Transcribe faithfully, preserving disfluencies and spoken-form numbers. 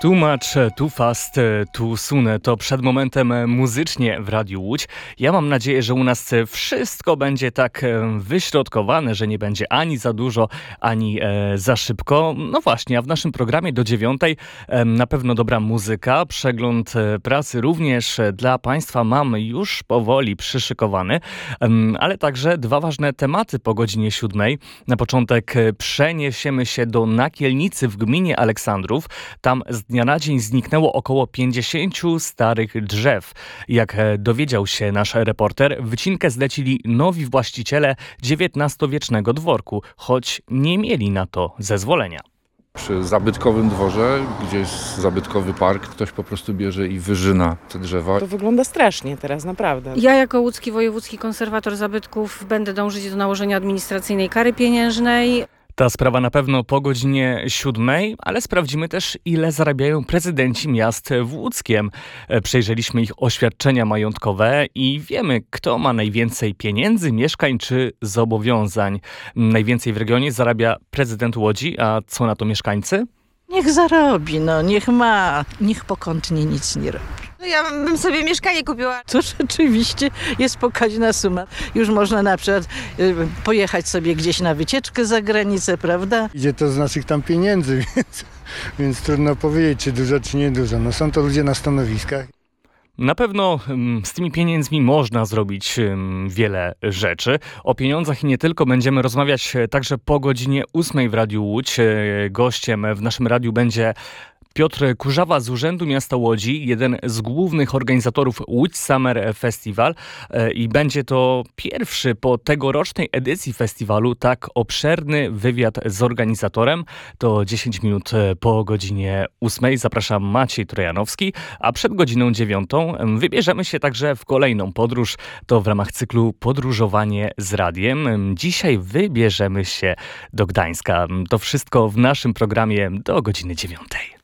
Too much, too fast, too soon. To przed momentem muzycznie w Radiu Łódź. Ja mam nadzieję, że u nas wszystko będzie tak wyśrodkowane, że nie będzie ani za dużo, ani e, za szybko. No właśnie, a w naszym programie do dziewiątej e, na pewno dobra muzyka. Przegląd prasy również dla Państwa mam już powoli przyszykowany, e, ale także dwa ważne tematy po godzinie siódmej. Na początek przeniesiemy się do Nakielnicy w gminie Aleksandrów. Tam z dnia na dzień zniknęło około pięćdziesięciu starych drzew. Jak dowiedział się nasz reporter, wycinkę zlecili nowi właściciele dziewiętnastowiecznego dworku, choć nie mieli na to zezwolenia. Przy zabytkowym dworze, gdzie jest zabytkowy park, ktoś po prostu bierze i wyżyna te drzewa. To wygląda strasznie teraz, naprawdę. Ja jako łódzki wojewódzki konserwator zabytków będę dążyć do nałożenia administracyjnej kary pieniężnej. Ta sprawa na pewno po godzinie siódmej, ale sprawdzimy też, ile zarabiają prezydenci miast w Łódzkiem. Przejrzeliśmy ich oświadczenia majątkowe i wiemy, kto ma najwięcej pieniędzy, mieszkań czy zobowiązań. Najwięcej w regionie zarabia prezydent Łodzi, a co na to mieszkańcy? Niech zarobi, no niech ma, niech pokątnie nic nie robi. Ja bym sobie mieszkanie kupiła. To rzeczywiście jest pokaźna suma. Już można na przykład y, pojechać sobie gdzieś na wycieczkę za granicę, prawda? Idzie to z naszych tam pieniędzy, więc, więc trudno powiedzieć, czy dużo, czy nie dużo. No są to ludzie na stanowiskach. Na pewno z tymi pieniędzmi można zrobić wiele rzeczy. O pieniądzach i nie tylko będziemy rozmawiać także po godzinie ósmej w Radiu Łódź. Gościem w naszym radiu będzie Piotr Kurzawa z Urzędu Miasta Łodzi, jeden z głównych organizatorów Łódź Summer Festival i będzie to pierwszy po tegorocznej edycji festiwalu tak obszerny wywiad z organizatorem. To dziesięć minut po godzinie ósmej. Zapraszam, Maciej Trojanowski, a przed godziną dziewiątą wybierzemy się także w kolejną podróż. To w ramach cyklu Podróżowanie z Radiem. Dzisiaj wybierzemy się do Gdańska. To wszystko w naszym programie do godziny dziewiątej.